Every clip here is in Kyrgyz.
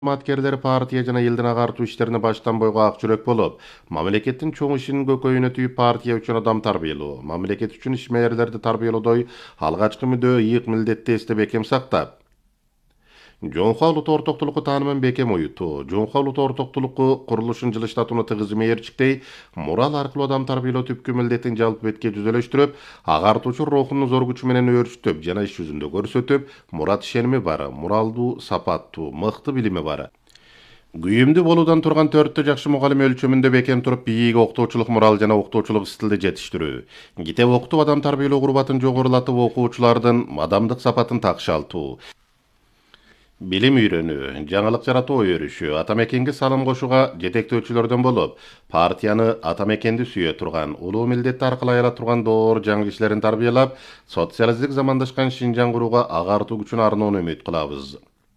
Кызматкерлери партия жана элдин агартуу иштерине баштан бойго ак жүрөк болуп, мамлекеттин чоң ишинин көкөйүнө тийип партия үчүн адам тарбиялоо, мамлекет үчүн ишмерлерди тарбиялоодой алгачкы мүдөө ыйык милдетти эсте бекем сактап, Жоңхо улут ортоктулукку таанымын бекем оютуу, Жоңхо улут ортоктулукку курулушун жылыштатууну тыгызым ээрчиктей, мурал аркылуу адам тарбиялоо түпкү милдетин жалпы бетке жүзөлөштүрүп, агартуучу рухунун зор күчү менен өөрчүтүп жана иш жүзүндө көрсөтүп, мурат ишеними бар, муралдуу, сапаттуу, мыкты билими бар. Күйүмдүү болуудан турган төрттө жакшы мугалим өлчөмүндө бекем туруп, бийик окутуучулук мурал жана окутуучулук стилди жетиштирүү. Китеп окутуп адам тарбиялоо курбатын жогорулатып, окуучулардын адамдык сапатын такшалтуу. Билим үйрөнүү, жаңылык жаратуу өрүшү, атамекенге салым кошууга жетектөөчүлөрдөн болуп, партияны атамекенди сүйө турган, улуу милдетти аркылай ала турган доор жаңы кишилерин тарбиялап, социалисттик замандашкан Шинжаң курууга агартуу күчүн арноону үмүт кылабыз.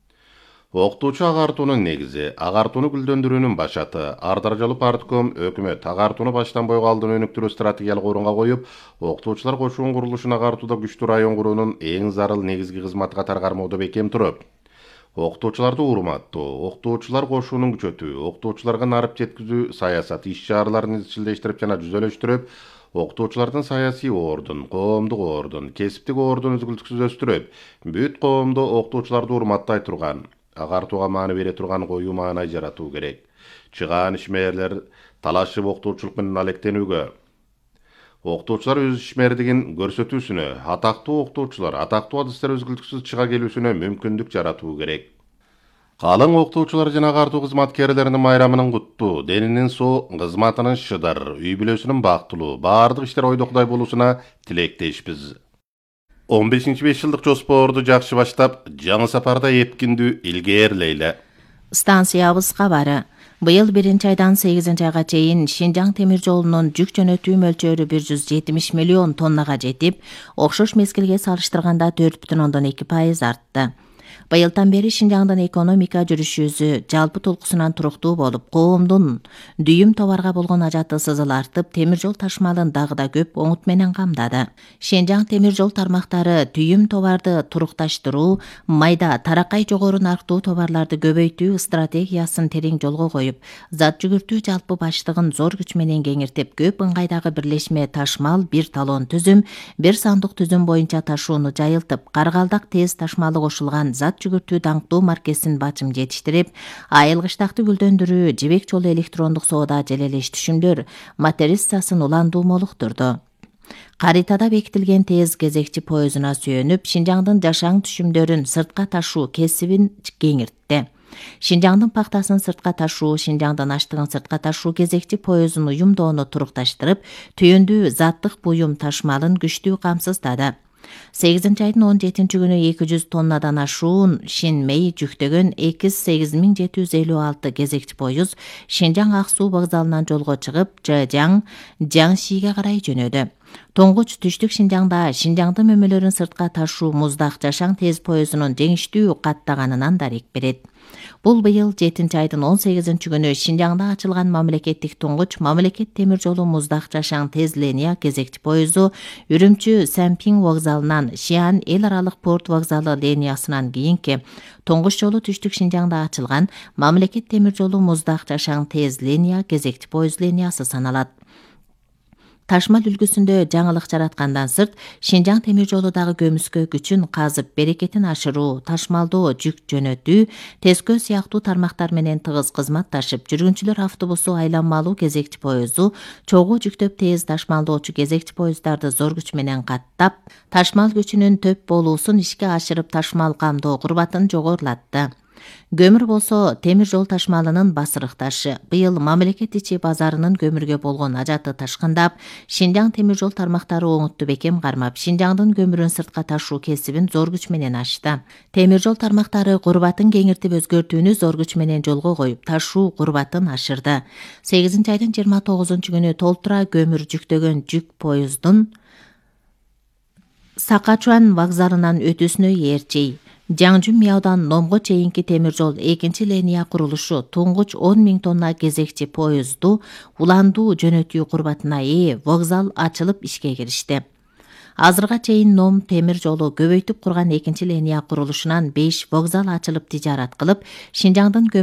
Окутуучу агартуунун негизи, агартууну гүлдөндүрүүнүн башаты, ар даражалуу партком, өкмөт агартууну баштан бойго алдын өнүктүрүү стратегиялык орунга коюп, окутуучулар кошуун курулушун агартууда күчтүү район куруунун эң зарыл негизги кызматы катары кармоодо бекем туруп, окутуучуларды урматтоо, окутуучулар кошуунун күчөтүү, окутуучуларга нарып жеткизүү саясат иш-чараларын изчилдештирип жана жүзөлөштүрүп, окутуучулардын саясий ордун, коомдук ордун, кесиптик ордун үзгүлтүксүз өстүрүп, бүт коомдо окутуучуларды урматтай турган, агартууга маани бере турган коюу маанай жаратуу керек. Чыгаан ишмерлер талашып окутуучулук менен алектенүүгө, окутуучулар өз ишмердигин көрсөтүүсүнө, атактуу окутуучулар атактуу адыстар үзгүлтүксүз чыга келүүсүнө мүмкүндүк жаратуу керек. Калың окутуучулар жана агартуу кызматкерлеринин майрамынын куттуу, денинин соо, кызматынын шыдар, үй бүлөсүнүн бактылуу, баардык иштер ойдоктай болуусуна тилектешпиз. 15-5 жылдык жоспорду жакшы баштап, жаңы сапарда эпкиндүү илгээрлейле. Станциябыз кабары. Быйыл 1-айдан 8-айга чейин Шинжаң темир жолунун жүк жөнөтүү мөлчөрү 170 миллион тоннага жетип, окшош мезгилге салыштырганда 4,2% артты. Быйылдан бери Шинжаңдын экономика жүрүшүзү жалпы толкусунан туруктуу болуп, коомдун дүйүм товарга болгон ажаты сызыл артып, темир жол ташмалын дагы да көп оңут менен камдады. Шинжаң темир жол тармактары дүйүм товарды турукташтыруу, майда таракай жогору нарктуу товарларды көбөйтүү стратегиясын терең жолго коюп, зат жүгүртүү жалпы баштыгын зор күч менен кеңиртип, көп ыңгайдагы бирлешме ташмал, бир талон түзүм, бир сандык түзүм боюнча ташууну жайылтып, Каргалдак тез ташмалы кошулган зат жүгүртүү даңктуу маркесин бачым жетиштирип, айылгыштакты гүлдөндүрүү, жибек жолу электрондук соода желелеш түшүмдөр материссасын уландуу молуктурду. Каритада бекитилген тез кезекчи поездуна сүйөнүп, Шинжаңдын жашаң түшүмдөрүн сыртка ташуу кесибин кеңиртти. Шинжаңдын пактасын сыртка ташуу, Шинжаңдын аштыгын сыртка ташуу кезекчи поездун уюмдоону турукташтырып, түйүндүү заттык буюм ташмалын күчтүү камсыздады. 8-айдын 17-күнү 200 тоннадан ашуун Шинмей жүктөгөн 8756 кезекчи поезд Шинжаң Ак суу вокзалынан жолго чыгып, Жэжяң, Жаңшиге карай жөнөдү. Тоңгуч түштүк Шинжаңда Шинжаңдын мөмөлөрүн сыртка ташуу муздак жашаң тез поездунун жеңиштүү каттаганынан дарек берет. Бул быйыл 7-айдын 18-күнү Шинжаңда ачылган мамлекеттик туңгуч мамлекет темир жолу муздак жашаң тез линия кезекчи поезду Үрүмчү Сәмпиң вокзалынан Шиан эл аралык порт вокзалы линиясынан кийинки туңгуч жолу түштүк Шинжаңда ачылган мамлекет темир жолу муздак жашаң тез линия кезекчи поезд линиясы саналат. Ташмал үлгүсүндө жаңылык жараткандан сырт, Шинжаң темир жолудагы көмүскө күчүн казып, берекетин ашыруу, ташмалдоо, жүк жөнөтүү, тескөө сыяктуу тармактар менен тыгыз кызматташып, жүргүнчүлөр автобусу айланмалуу кезекчи поезду, чогуу жүктөп тез ташмалдоочу кезекчи поезддарды зор күч менен каттап, ташмал күчүнүн төп болуусун ишке ашырып, ташмал камдоо курбатын жогорулатты. Көмүр болсо темир жол ташмалынын басырык ташы. Быйыл мамлекет ичи базарынын көмүргө болгон ажаты ташкындап, Шинжаң темир жол тармактары оңутту бекем кармап, Шинжаңдын көмүрүн сыртка ташуу кесибин зор күч менен ачты. Темир жол тармактары курбатын кеңиртип өзгөртүүнү зор күч менен жолго коюп, ташуу курбатын ашырды. 8-айдын 29-күнү толтура көмүр жүктөгөн жүк поездун Сакачуан вокзалынан өтүүсүнө ээрчей. Жаңжүм Мияудан Номго чейинки темир жол 2 линия курулушу туңгуч 10.000 тонна кезекчи поезду уландуу жөнөтүү курбатына вокзал ачылып ишке киришти. Азырга чейин Ном темир жолу көбөйтүп курган экинчи линия курулушунан 5 вокзал ачылып тижарат кылып, Шинжаңдын